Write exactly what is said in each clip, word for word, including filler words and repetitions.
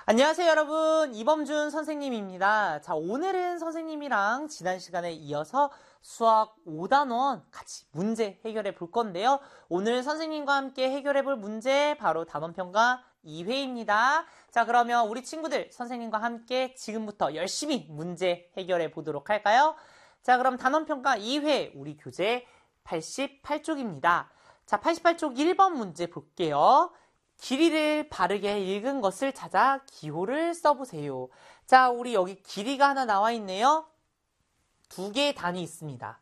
안녕하세요, 여러분. 이범준 선생님입니다. 자, 오늘은 선생님이랑 지난 시간에 이어서 수학 오 단원 같이 문제 해결해 볼 건데요. 오늘 선생님과 함께 해결해 볼 문제 바로 단원평가 이 회입니다. 자, 그러면 우리 친구들 선생님과 함께 지금부터 열심히 문제 해결해 보도록 할까요? 자, 그럼 단원평가 이 회 우리 교재 팔십팔 쪽입니다. 자, 팔십팔 쪽 일 번 문제 볼게요. 길이를 바르게 읽은 것을 찾아 기호를 써보세요. 자, 우리 여기 길이가 하나 나와 있네요. 두 개의 단위 있습니다.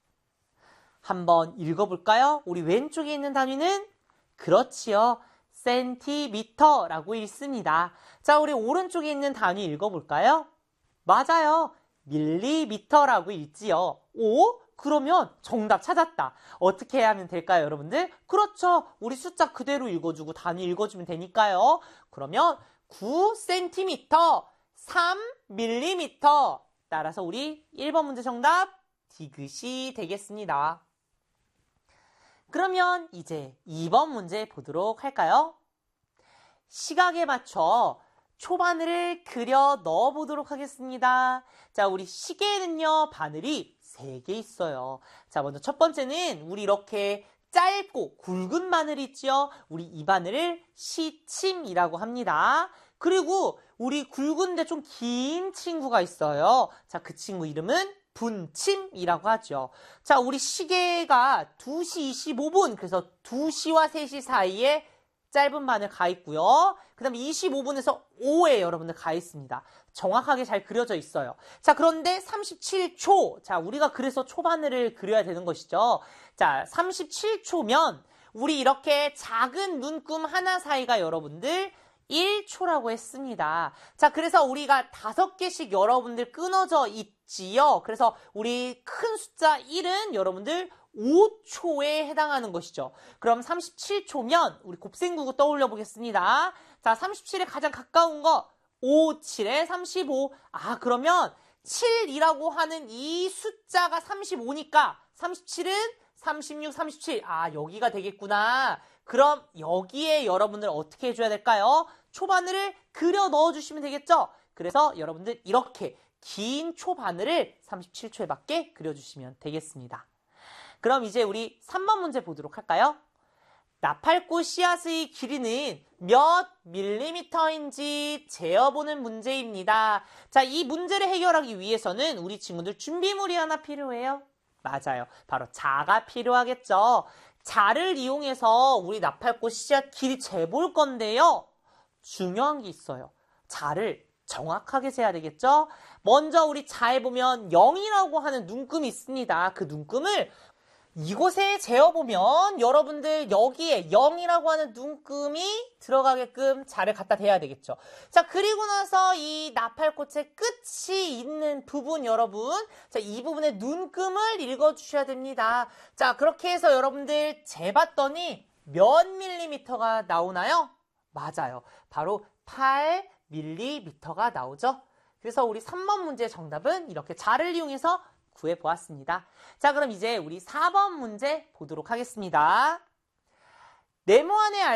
한번 읽어볼까요? 우리 왼쪽에 있는 단위는 그렇지요. 센티미터라고 읽습니다. 자, 우리 오른쪽에 있는 단위 읽어볼까요? 맞아요. 밀리미터라고 읽지요. 오? 그러면 정답 찾았다. 어떻게 해야 하면 될까요, 여러분들? 그렇죠. 우리 숫자 그대로 읽어주고 단위 읽어주면 되니까요. 그러면 구 센티미터, 삼 밀리미터. 따라서 우리 일 번 문제 정답 디귿이 되겠습니다. 그러면 이제 이 번 문제 보도록 할까요? 시각에 맞춰 초바늘을 그려 넣어보도록 하겠습니다. 자, 우리 시계에는요, 바늘이 세 개 있어요. 자, 먼저 첫 번째는 우리 이렇게 짧고 굵은 바늘이 있죠. 우리 이 바늘을 시침이라고 합니다. 그리고 우리 굵은데 좀 긴 친구가 있어요. 자, 그 친구 이름은 분침이라고 하죠. 자, 우리 시계가 두 시 이십오 분, 그래서 두 시와 세 시 사이에 짧은 바늘 가 있고요. 그 다음에 이십오 분에서 오에 여러분들 가 있습니다. 정확하게 잘 그려져 있어요. 자, 그런데 삼십칠 초. 자, 우리가 그래서 초바늘을 그려야 되는 것이죠. 자, 삼십칠 초면 우리 이렇게 작은 눈금 하나 사이가 여러분들 일 초라고 했습니다. 자, 그래서 우리가 다섯 개씩 여러분들 끊어져 있지요. 그래서 우리 큰 숫자 일은 여러분들 오 초에 해당하는 것이죠. 그럼 삼십칠 초면 우리 곱셈구구 떠올려 보겠습니다. 자, 삼십칠에 가장 가까운 거 오, 칠에 삼십오. 아, 그러면 칠이라고 하는 이 숫자가 삼십오니까 삼십칠은 삼십육, 삼십칠. 아, 여기가 되겠구나. 그럼 여기에 여러분들 어떻게 해줘야 될까요? 초바늘을 그려 넣어주시면 되겠죠? 그래서 여러분들 이렇게 긴 초바늘을 삼십칠 초에 맞게 그려주시면 되겠습니다. 그럼 이제 우리 삼 번 문제 보도록 할까요? 나팔꽃 씨앗의 길이는 몇 밀리미터인지 재어보는 문제입니다. 자, 이 문제를 해결하기 위해서는 우리 친구들 준비물이 하나 필요해요. 맞아요. 바로 자가 필요하겠죠. 자를 이용해서 우리 나팔꽃 씨앗 길이 재볼 건데요. 중요한 게 있어요. 자를 정확하게 재야 되겠죠? 먼저 우리 자에 보면 영이라고 하는 눈금이 있습니다. 그 눈금을 이곳에 재어보면 여러분들 여기에 영이라고 하는 눈금이 들어가게끔 자를 갖다 대야 되겠죠. 자, 그리고 나서 이 나팔꽃의 끝이 있는 부분 여러분, 자, 이 부분의 눈금을 읽어주셔야 됩니다. 자, 그렇게 해서 여러분들 재봤더니 몇 밀리미터가 나오나요? 맞아요. 바로 팔 밀리미터가 나오죠. 그래서 우리 삼 번 문제의 정답은 이렇게 자를 이용해서 구해보았습니다. 자, 그럼 이제 우리 사 번 문제 보도록 하겠습니다. 네모 안에